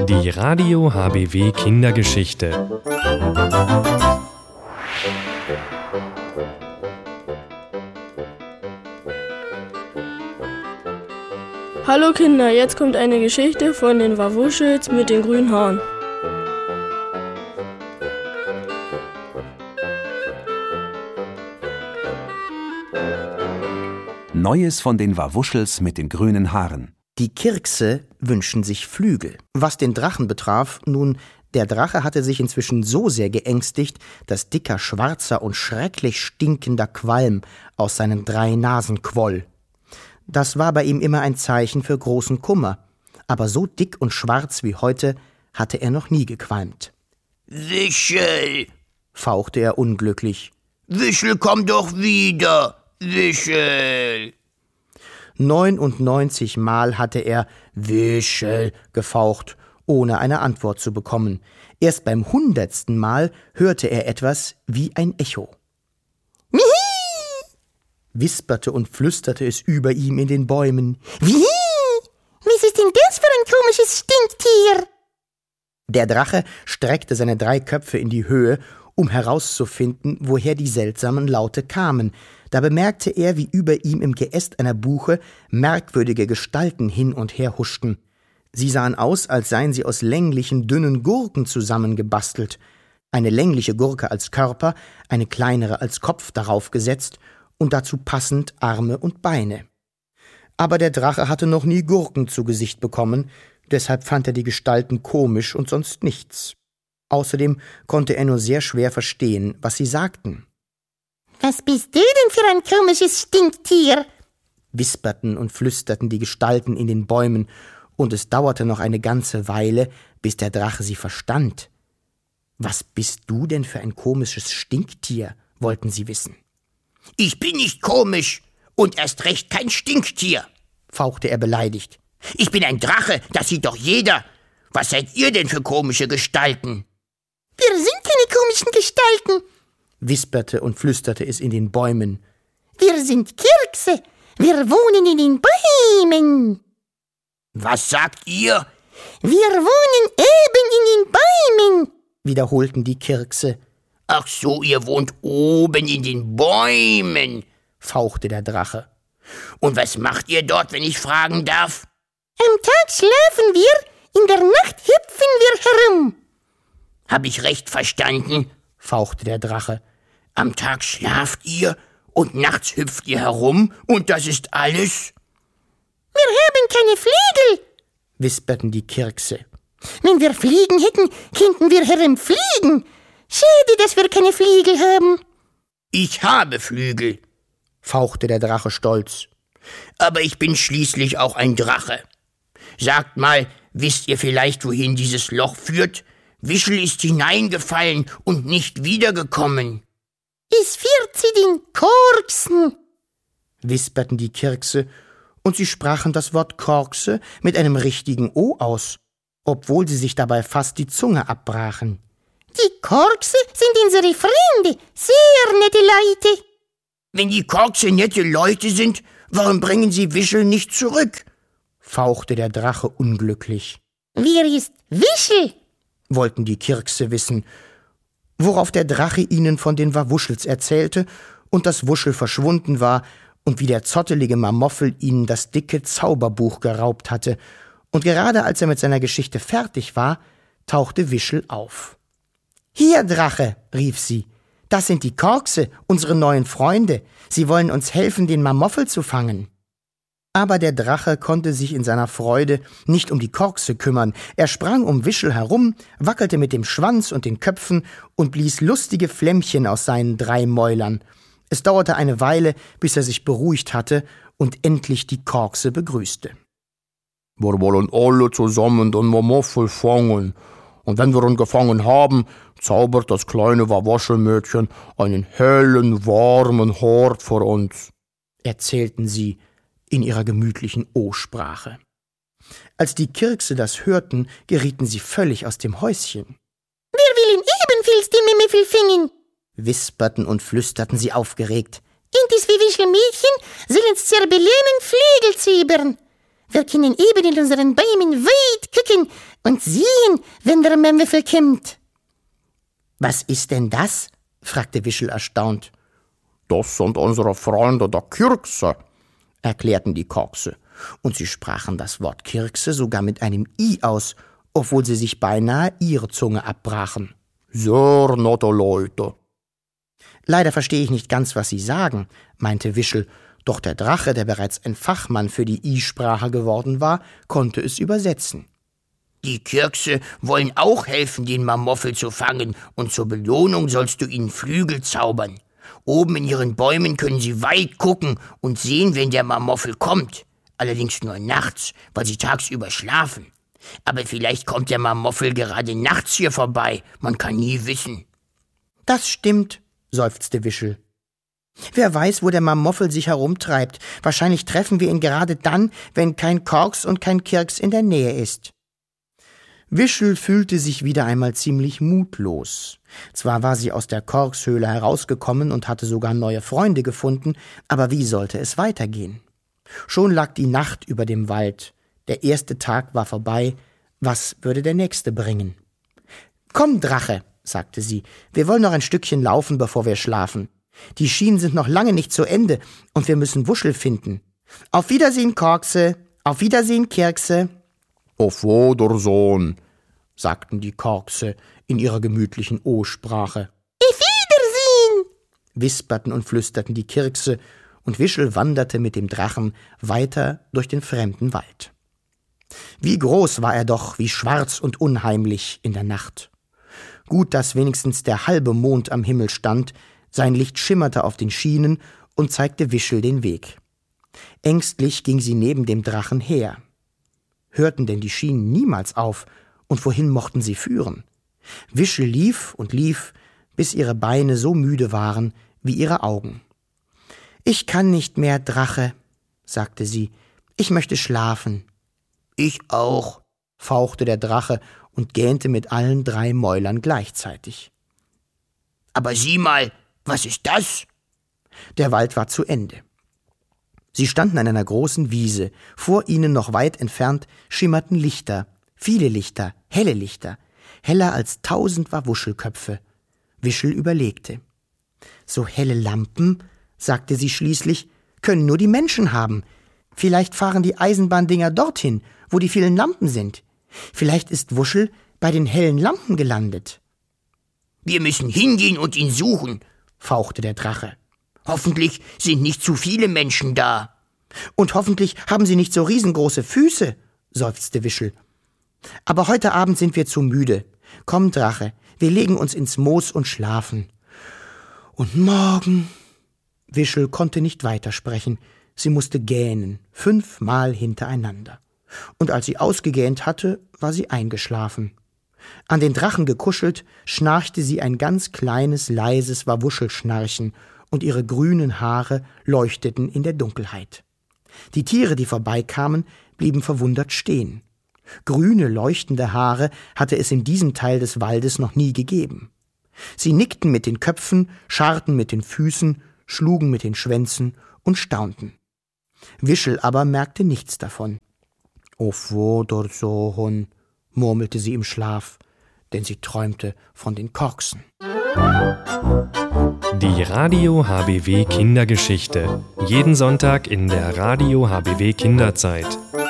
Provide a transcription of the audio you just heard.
Die Radio HBW Kindergeschichte. Hallo Kinder, jetzt kommt eine Geschichte von den Wawuschels mit den grünen Haaren. Neues von den Wawuschels mit den grünen Haaren. Die Kirkse wünschen sich Flügel. Was den Drachen betraf, nun, der Drache hatte sich inzwischen so sehr geängstigt, dass dicker, schwarzer und schrecklich stinkender Qualm aus seinen 3 Nasen quoll. Das war bei ihm immer ein Zeichen für großen Kummer, aber so dick und schwarz wie heute hatte er noch nie gequalmt. »Wischel«, fauchte er unglücklich. »Wischel, komm doch wieder, Wischel!« 99 Mal hatte er »Wischel« gefaucht, ohne eine Antwort zu bekommen. Erst beim 100. Mal hörte er etwas wie ein Echo. »Mihi«, wisperte und flüsterte es über ihm in den Bäumen. »Wie? Was ist denn das für ein komisches Stinktier?« Der Drache streckte seine 3 Köpfe in die Höhe, um herauszufinden, woher die seltsamen Laute kamen. Da bemerkte er, wie über ihm im Geäst einer Buche merkwürdige Gestalten hin und her huschten. Sie sahen aus, als seien sie aus länglichen, dünnen Gurken zusammengebastelt. Eine längliche Gurke als Körper, eine kleinere als Kopf darauf gesetzt und dazu passend Arme und Beine. Aber der Drache hatte noch nie Gurken zu Gesicht bekommen, deshalb fand er die Gestalten komisch und sonst nichts. Außerdem konnte er nur sehr schwer verstehen, was sie sagten. »Was bist du denn für ein komisches Stinktier?« wisperten und flüsterten die Gestalten in den Bäumen, und es dauerte noch eine ganze Weile, bis der Drache sie verstand. »Was bist du denn für ein komisches Stinktier?« wollten sie wissen. »Ich bin nicht komisch und erst recht kein Stinktier«, fauchte er beleidigt. »Ich bin ein Drache, das sieht doch jeder. Was seid ihr denn für komische Gestalten?« »Wir sind keine komischen Gestalten«, wisperte und flüsterte es in den Bäumen. »Wir sind Kirkse. Wir wohnen in den Bäumen.« »Was sagt ihr?« »Wir wohnen eben in den Bäumen«, wiederholten die Kirkse. »Ach so, ihr wohnt oben in den Bäumen«, fauchte der Drache. »Und was macht ihr dort, wenn ich fragen darf?« »Am Tag schlafen wir, in der Nacht hüpfen wir herum.« »Hab ich recht verstanden?«, fauchte der Drache. »Am Tag schlaft ihr und nachts hüpft ihr herum und das ist alles?« »Wir haben keine Flügel«, wisperten die Kirkse. »Wenn wir Fliegen hätten, könnten wir herumfliegen. Schade, dass wir keine Flügel haben.« »Ich habe Flügel«, fauchte der Drache stolz. »Aber ich bin schließlich auch ein Drache. Sagt mal, wisst ihr vielleicht, wohin dieses Loch führt? Wischel ist hineingefallen und nicht wiedergekommen.« »Es führt zu den Korksen«, wisperten die Kirkse, und sie sprachen das Wort Korkse mit einem richtigen O aus, obwohl sie sich dabei fast die Zunge abbrachen. »Die Korkse sind unsere Freunde, sehr nette Leute.« »Wenn die Korkse nette Leute sind, warum bringen sie Wischel nicht zurück?« fauchte der Drache unglücklich. »Wer ist Wischel?« wollten die Kirkse wissen, worauf der Drache ihnen von den Wawuschels erzählte und dass Wuschel verschwunden war und wie der zottelige Mamoffel ihnen das dicke Zauberbuch geraubt hatte. Und gerade als er mit seiner Geschichte fertig war, tauchte Wischel auf. »Hier, Drache«, rief sie, »das sind die Korkse, unsere neuen Freunde. Sie wollen uns helfen, den Mamoffel zu fangen.« Aber der Drache konnte sich in seiner Freude nicht um die Korkse kümmern. Er sprang um Wischel herum, wackelte mit dem Schwanz und den Köpfen und blies lustige Flämmchen aus seinen 3 Mäulern. Es dauerte eine Weile, bis er sich beruhigt hatte und endlich die Korkse begrüßte. »Wir wollen alle zusammen den Mamoffel fangen. Und wenn wir ihn gefangen haben, zaubert das kleine Wawuschelmädchen einen hellen, warmen Hort für uns«, erzählten sie in ihrer gemütlichen O-Sprache. Als die Kirkse das hörten, gerieten sie völlig aus dem Häuschen. »Wir wollen ebenfalls die Mamoffel fangen«, wisperten und flüsterten sie aufgeregt. »Und das Wischelmädchen soll uns zerbelehren Flügel zaubern. Wir können eben in unseren Bäumen weit gucken Und sehen, wenn der Memwifel kommt. »Was ist denn das?« fragte Wischel erstaunt. »Das sind unsere Freunde der Kirkse«, erklärten die Korkse. Und sie sprachen das Wort Kirkse sogar mit einem I aus, obwohl sie sich beinahe ihre Zunge abbrachen. »Sehr nette Leute.« »Leider verstehe ich nicht ganz, was Sie sagen«, meinte Wischel, doch der Drache, der bereits ein Fachmann für die I-Sprache geworden war, konnte es übersetzen. Die Kirkse wollen auch helfen, den Marmoffel zu fangen, und zur Belohnung sollst du ihnen Flügel zaubern. Oben in ihren Bäumen können sie weit gucken und sehen, wenn der Marmoffel kommt. Allerdings nur nachts, weil sie tagsüber schlafen. Aber vielleicht kommt der Marmoffel gerade nachts hier vorbei. Man kann nie wissen.« »Das stimmt«, seufzte Wischel. »Wer weiß, wo der Marmoffel sich herumtreibt. Wahrscheinlich treffen wir ihn gerade dann, wenn kein Korks und kein Kirks in der Nähe ist.« Wischel fühlte sich wieder einmal ziemlich mutlos. Zwar war sie aus der Korkshöhle herausgekommen und hatte sogar neue Freunde gefunden, aber wie sollte es weitergehen? Schon lag die Nacht über dem Wald. Der erste Tag war vorbei. Was würde der nächste bringen? »Komm, Drache«, sagte sie, »wir wollen noch ein Stückchen laufen, bevor wir schlafen. Die Schienen sind noch lange nicht zu Ende und wir müssen Wuschel finden. Auf Wiedersehen, Korkse, auf Wiedersehen, Kirkse.« »Auf Wiedersehen«, sagten die Korkse in ihrer gemütlichen O-Sprache. Auf Wiedersehen, wisperten und flüsterten die Kirkse, und Wischel wanderte mit dem Drachen weiter durch den fremden Wald. Wie groß war er doch, wie schwarz und unheimlich in der Nacht. Gut, dass wenigstens der halbe Mond am Himmel stand, sein Licht schimmerte auf den Schienen und zeigte Wischel den Weg. Ängstlich ging sie neben dem Drachen her. Hörten denn die Schienen niemals auf, und wohin mochten sie führen? Wischel lief und lief, bis ihre Beine so müde waren wie ihre Augen. »Ich kann nicht mehr, Drache«, sagte sie, »ich möchte schlafen.« »Ich auch«, fauchte der Drache und gähnte mit allen 3 Mäulern gleichzeitig. »Aber sieh mal, was ist das?« Der Wald war zu Ende. Sie standen an einer großen Wiese. Vor ihnen, noch weit entfernt, schimmerten Lichter, viele Lichter, heller als 1000 Wawuschelköpfe. Wischel überlegte. »So helle Lampen«, sagte sie schließlich, »können nur die Menschen haben. Vielleicht fahren die Eisenbahndinger dorthin, wo die vielen Lampen sind. Vielleicht ist Wuschel bei den hellen Lampen gelandet.« »Wir müssen hingehen und ihn suchen«, fauchte der Drache. »Hoffentlich sind nicht zu viele Menschen da.« »Und hoffentlich haben sie nicht so riesengroße Füße«, seufzte Wischel. »Aber heute Abend sind wir zu müde. Komm, Drache, wir legen uns ins Moos und schlafen.« »Und morgen?« Wischel konnte nicht weitersprechen. Sie musste gähnen, 5-mal hintereinander. Und als sie ausgegähnt hatte, war sie eingeschlafen. An den Drachen gekuschelt, schnarchte sie ein ganz kleines, leises Wawuschelschnarchen, und ihre grünen Haare leuchteten in der Dunkelheit. Die Tiere, die vorbeikamen, blieben verwundert stehen. Grüne, leuchtende Haare hatte es in diesem Teil des Waldes noch nie gegeben. Sie nickten mit den Köpfen, scharrten mit den Füßen, schlugen mit den Schwänzen und staunten. Wischel aber merkte nichts davon. »Auf Wiedersehen«, murmelte sie im Schlaf, denn sie träumte von den Korksen. Die Radio HBW Kindergeschichte. Jeden Sonntag in der Radio HBW Kinderzeit.